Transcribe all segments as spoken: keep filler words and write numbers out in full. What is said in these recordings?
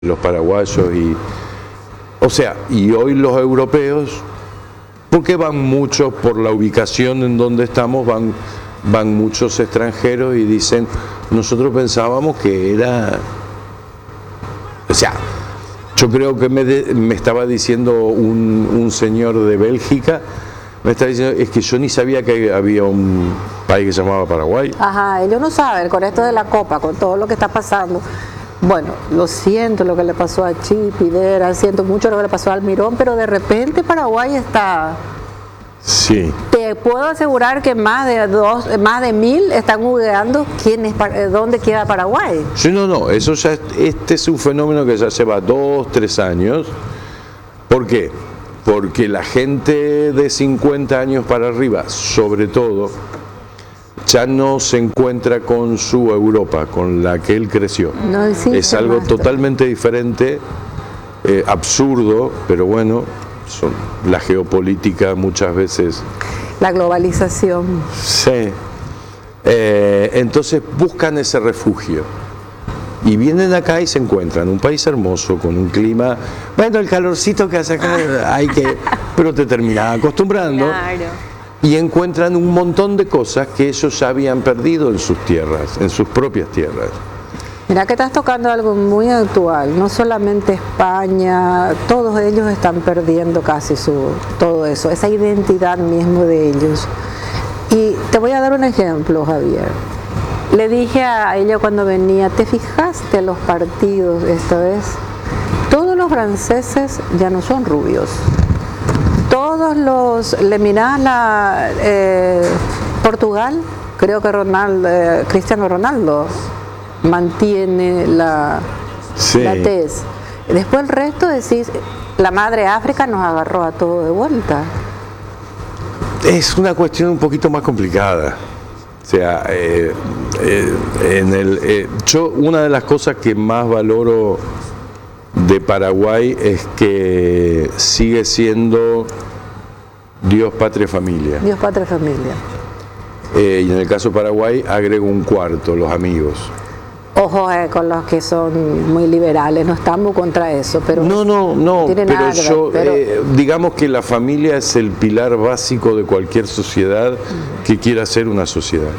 los paraguayos y, o sea, y hoy los europeos, porque van muchos por la ubicación en donde estamos, van, van muchos extranjeros y dicen, nosotros pensábamos que era, o sea, yo creo que me, de, me estaba diciendo un, un señor de Bélgica, me está diciendo, es que yo ni sabía que había un país que se llamaba Paraguay. Ajá, ellos no saben, con esto de la Copa, con todo lo que está pasando. Bueno, lo siento lo que le pasó a Chip, Idera, siento mucho lo que le pasó a Almirón, pero de repente Paraguay está... Sí. Te puedo asegurar que más de dos, más de mil están googleando quién es, dónde queda Paraguay. Sí, no, no, eso ya, este es un fenómeno que ya lleva dos, tres años. ¿Por qué? Porque la gente de cincuenta años para arriba, sobre todo, ya no se encuentra con su Europa, con la que él creció. No es algo más totalmente diferente, eh, absurdo, pero bueno, son, la geopolítica muchas veces... La globalización. Sí. Eh, entonces buscan ese refugio. Y vienen acá y se encuentran un país hermoso, con un clima... Bueno, el calorcito que hace acá, hay que... Pero te terminas acostumbrando. Claro. Y encuentran un montón de cosas que ellos ya habían perdido en sus tierras, en sus propias tierras. Mira que estás tocando algo muy actual, no solamente España, todos ellos están perdiendo casi su todo eso, esa identidad mismo de ellos. Y te voy a dar un ejemplo, Javier. Le dije a ella cuando venía, ¿te fijaste los partidos esta vez? Todos los franceses ya no son rubios. Todos los, le mirás la eh, Portugal, creo que Ronaldo, eh, Cristiano Ronaldo mantiene la, sí. la tez. Después el resto decís, la madre África nos agarró a todo de vuelta. Es una cuestión un poquito más complicada. O sea, eh, eh, en el, eh, yo una de las cosas que más valoro de Paraguay es que sigue siendo Dios, patria, familia. Dios, patria, familia. Eh, y en el caso de Paraguay agrego un cuarto, los amigos. Ojo eh, con los que son muy liberales, no estamos contra eso, pero no, no, no, tiene pero nada que ver, yo pero... Eh, digamos que la familia es el pilar básico de cualquier sociedad que quiera ser una sociedad.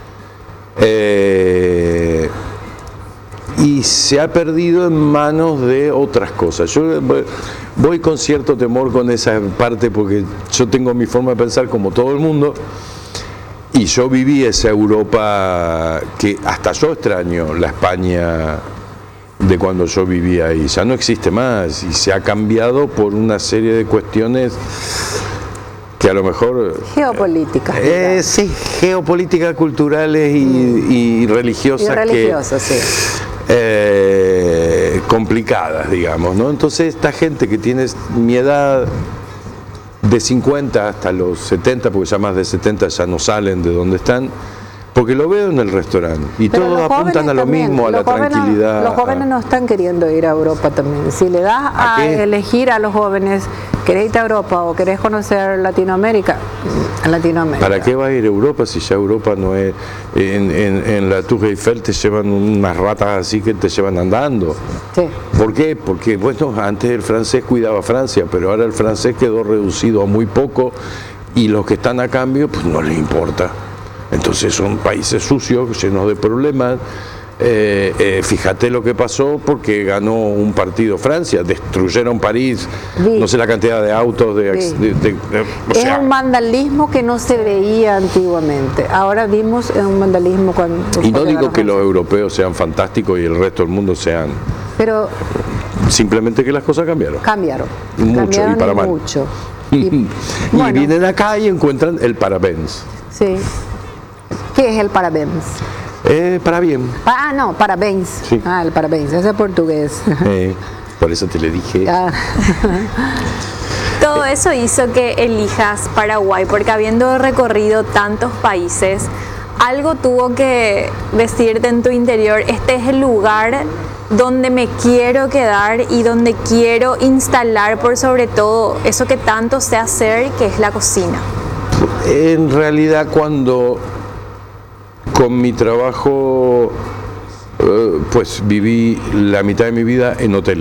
Eh, y se ha perdido en manos de otras cosas. Yo voy, voy con cierto temor con esa parte porque yo tengo mi forma de pensar como todo el mundo. Y yo viví esa Europa que hasta yo extraño, la España de cuando yo vivía ahí. Ya no existe más y se ha cambiado por una serie de cuestiones que a lo mejor... Geopolíticas. Eh, sí, geopolíticas, culturales y, mm. y religiosas. Y religiosas, que, sí. Eh, complicadas, digamos, ¿no? Entonces esta gente que tiene mi edad... de cincuenta hasta los setenta, porque ya más de setenta ya no salen de donde están, porque lo veo en el restaurante y pero todos apuntan a lo también, mismo, a la jóvenes, tranquilidad. Los jóvenes no están queriendo ir a Europa también. Si le das a, ¿A elegir a los jóvenes, ¿querés ir a Europa o querés conocer Latinoamérica? A Latinoamérica. ¿Para qué va a ir a Europa si ya Europa no es... En, en, en la Tour Eiffel te llevan unas ratas así que te llevan andando. Sí. ¿Por qué? Porque, bueno, antes el francés cuidaba a Francia, pero ahora el francés quedó reducido a muy poco y los que están a cambio, pues no les importa. Entonces son países sucios, llenos de problemas. Eh, eh, fíjate lo que pasó porque ganó un partido Francia, destruyeron París, sí. No sé la cantidad de autos, de, sí. de, de, de o es sea, un vandalismo que no se veía antiguamente. Ahora vimos un vandalismo cuando... Y no digo que los europeos sean fantásticos y el resto del mundo sean... Pero... Simplemente que las cosas cambiaron. Cambiaron. Mucho cambiaron y para mal. Mucho. Y, y, y bueno, vienen acá y encuentran el parabéns. Sí. ¿Qué es el parabéns? Eh, para bien. Ah, no, parabéns. Sí. Ah, el parabéns, ese es portugués. Eh, por eso te le dije. Ah. Todo eso hizo que elijas Paraguay, porque habiendo recorrido tantos países, algo tuvo que decirte en tu interior, este es el lugar donde me quiero quedar y donde quiero instalar por sobre todo eso que tanto sé hacer, que es la cocina. En realidad cuando con mi trabajo pues viví la mitad de mi vida en hoteles.